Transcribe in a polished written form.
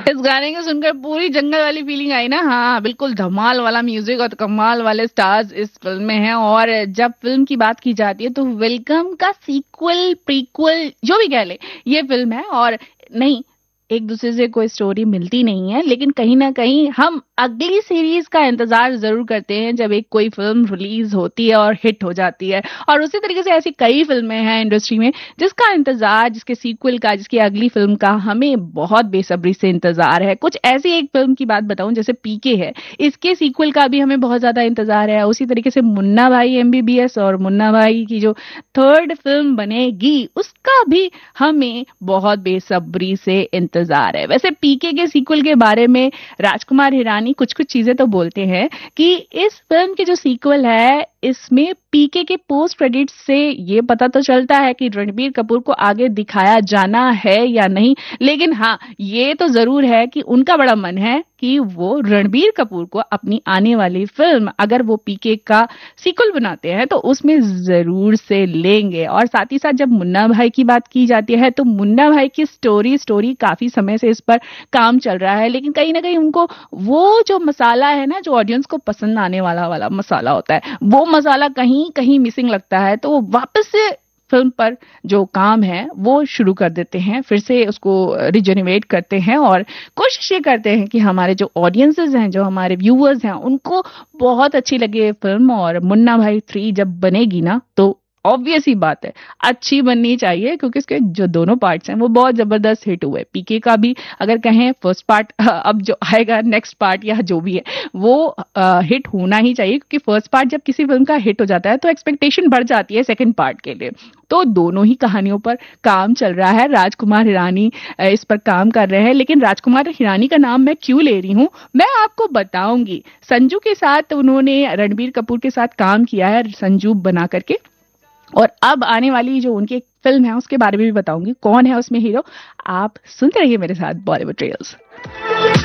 इस गाने को सुनकर पूरी जंगल वाली फीलिंग आई ना। हाँ बिल्कुल, धमाल वाला म्यूजिक और कमाल वाले स्टार्स इस फिल्म में हैं। और जब फिल्म की बात की जाती है तो वेलकम का सीक्वल प्रीक्वल जो भी कह ले, ये फिल्म है। और नहीं, एक दूसरे से कोई स्टोरी मिलती नहीं है, लेकिन कहीं ना कहीं हम अगली सीरीज का इंतजार जरूर करते हैं जब एक कोई फिल्म रिलीज होती है और हिट हो जाती है। और उसी तरीके से ऐसी कई फिल्में हैं इंडस्ट्री में जिसका इंतजार, जिसके सीक्वल का, जिसकी अगली फिल्म का हमें बहुत बेसब्री से इंतजार है। कुछ ऐसी एक फिल्म की बात बताऊं जैसे पीके है, इसके सीक्वल का भी हमें बहुत ज्यादा इंतजार है। उसी तरीके से मुन्ना भाई एमबीबीएस और मुन्ना भाई की जो थर्ड फिल्म बनेगी उसका भी हमें बहुत बेसब्री से इंतजार है। वैसे पीके के सीक्वल के बारे में राजकुमार हिरानी कुछ कुछ चीजें तो बोलते हैं कि इस फिल्म की जो सीक्वल है इसमें पीके के पोस्ट क्रेडिट से ये पता तो चलता है कि रणबीर कपूर को आगे दिखाया जाना है या नहीं, लेकिन हाँ ये तो जरूर है कि उनका बड़ा मन है कि वो रणबीर कपूर को अपनी आने वाली फिल्म, अगर वो पीके का सीक्वल बनाते हैं तो उसमें जरूर से लेंगे। और साथ ही साथ जब मुन्ना भाई की बात की जाती है तो मुन्ना भाई की स्टोरी काफी समय से इस पर काम चल रहा है, लेकिन कहीं ना कहीं उनको वो जो मसाला है ना, जो ऑडियंस को पसंद आने वाला मसाला होता है, वो मसाला कहीं कहीं मिसिंग लगता है। तो वो वापस से फिल्म पर जो काम है वो शुरू कर देते हैं, फिर से उसको रिजेनिवेट करते हैं और कोशिश ये करते हैं कि हमारे जो ऑडियंसेस हैं, जो हमारे व्यूअर्स हैं, उनको बहुत अच्छी लगे फिल्म। और मुन्ना भाई 3 जब बनेगी ना तो ऑब्वियस ही बात है अच्छी बननी चाहिए, क्योंकि इसके जो दोनों पार्ट्स हैं वो बहुत जबरदस्त हिट हुए। पीके का भी अगर कहें फर्स्ट पार्ट, अब जो आएगा नेक्स्ट पार्ट या जो भी है वो हिट होना ही चाहिए, क्योंकि फर्स्ट पार्ट जब किसी फिल्म का हिट हो जाता है तो एक्सपेक्टेशन बढ़ जाती है सेकंड पार्ट के लिए। तो दोनों ही कहानियों पर काम चल रहा है। राजकुमार हिरानी इस पर काम कर रहे हैं, लेकिन राजकुमार हिरानी का नाम मैं क्यों ले रही हूं मैं आपको बताऊंगी। संजू के साथ उन्होंने रणबीर कपूर के साथ काम किया है, संजू बना करके। और अब आने वाली जो उनकी फिल्म है उसके बारे में भी बताऊंगी, कौन है उसमें हीरो। आप सुनते रहिए मेरे साथ बॉलीवुड ट्रेल्स।